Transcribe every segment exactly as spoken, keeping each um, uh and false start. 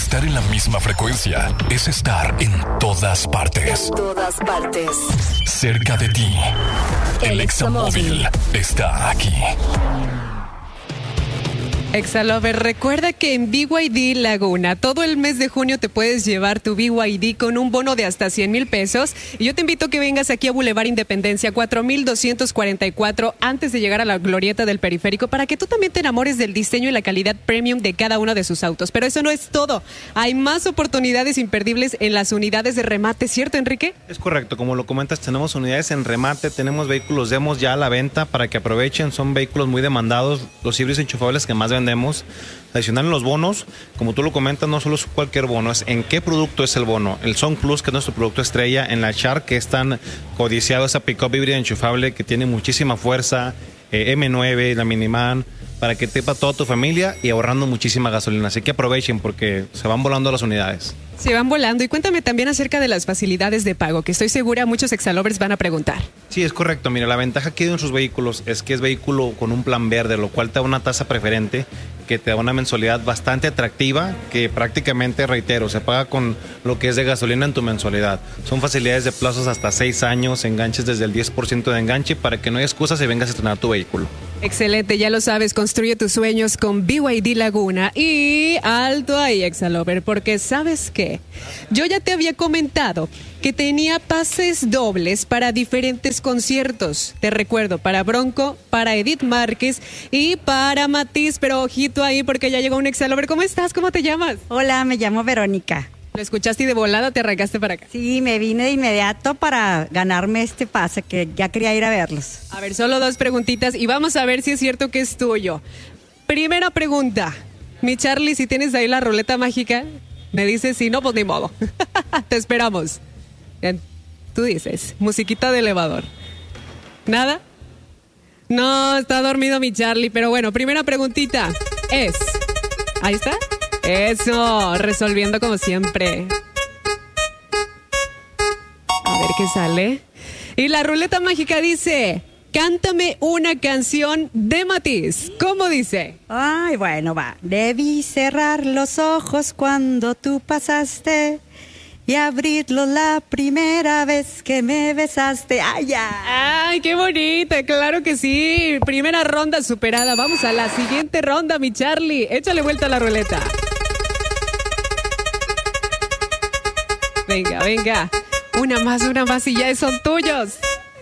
Estar en la misma frecuencia es estar en todas partes. En todas partes. Cerca de ti. El, el Examóvil está aquí. Exalover, recuerda que en B Y D Laguna todo el mes de junio te puedes llevar tu B Y D con un bono de hasta cien mil pesos. Y yo te invito a que vengas aquí a Boulevard Independencia cuatro mil doscientos cuarenta y cuatro antes de llegar a la glorieta del periférico para que tú también te enamores del diseño y la calidad premium de cada uno de sus autos. Pero eso no es todo. Hay más oportunidades imperdibles en las unidades de remate, ¿cierto, Enrique? Es correcto, como lo comentas, tenemos unidades en remate, tenemos vehículos demos ya a la venta para que aprovechen. Son vehículos muy demandados, los híbridos enchufables que más vendemos. Adicional en los bonos, como tú lo comentas, no solo es cualquier bono, es en qué producto es el bono. El Song Plus, que es nuestro producto estrella, en la Shark, que es tan codiciado, esa pick-up híbrida enchufable que tiene muchísima fuerza, eh, M nueve, la Miniman, para que tepa toda tu familia y ahorrando muchísima gasolina. Así que aprovechen porque se van volando las unidades. Se van volando. Y cuéntame también acerca de las facilidades de pago, que estoy segura muchos exalovers van a preguntar. Sí, es correcto. Mira, la ventaja aquí de nuestros vehículos es que es vehículo con un plan verde, lo cual te da una tasa preferente, que te da una mensualidad bastante atractiva, que prácticamente, reitero, se paga con lo que es de gasolina en tu mensualidad. Son facilidades de plazos hasta seis años, enganches desde el diez por ciento de enganche, para que no haya excusas y vengas a estrenar tu vehículo. Excelente, ya lo sabes, construye tus sueños con B Y D Laguna. Y alto ahí, Exalover, porque ¿sabes qué? Yo ya te había comentado que tenía pases dobles para diferentes conciertos. Te recuerdo, para Bronco, para Edith Márquez y para Matiz. Pero ojito ahí porque ya llegó un Exalover. ¿Cómo estás? ¿Cómo te llamas? Hola, me llamo Verónica. ¿Lo escuchaste y de volada te arrancaste para acá? Sí, me vine de inmediato para ganarme este pase, que ya quería ir a verlos. A ver, solo dos preguntitas y vamos a ver si es cierto que es tuyo. Primera pregunta. Mi Charlie, si tienes ahí la ruleta mágica, me dices si no, pues ni modo. Te esperamos. Bien, tú dices, musiquita de elevador. ¿Nada? No, está dormido mi Charlie, pero bueno, primera preguntita es... ¿Ahí está? Eso, resolviendo como siempre. A ver qué sale. Y la ruleta mágica dice... Cántame una canción de Matiz. ¿Cómo dice? Ay, bueno, va. Debí cerrar los ojos cuando tú pasaste y abrirlos la primera vez que me besaste. ¡Ay, ya! ¡Ay, qué bonita! Claro que sí. Primera ronda superada. Vamos a la siguiente ronda, mi Charlie. Échale vuelta a la ruleta. Venga, venga. Una más, una más y ya son tuyos.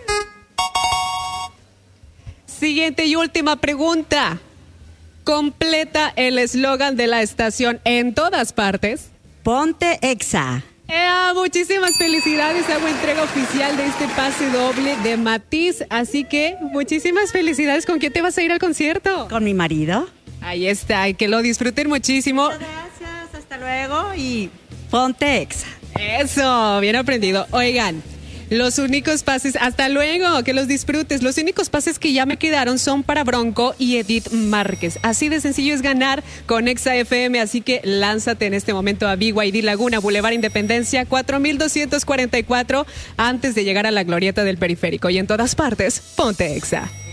Siguiente y última pregunta. Completa el eslogan de la estación en todas partes. Ponte Exa. ¡Eh! Muchísimas felicidades. Hago entrega oficial de este pase doble de Matiz. Así que muchísimas felicidades. ¿Con quién te vas a ir al concierto? Con mi marido. Ahí está. Y que lo disfruten muchísimo. Muchas gracias. Hasta luego y ponte Exa. Eso. Bien aprendido. Oigan. Los únicos pases, hasta luego, que los disfrutes. Los únicos pases que ya me quedaron son para Bronco y Edith Márquez. Así de sencillo es ganar con Exa F M, así que lánzate en este momento a B Y D Laguna, Boulevard Independencia, cuatro mil doscientos cuarenta y cuatro, antes de llegar a la glorieta del periférico. Y en todas partes, ponte Exa.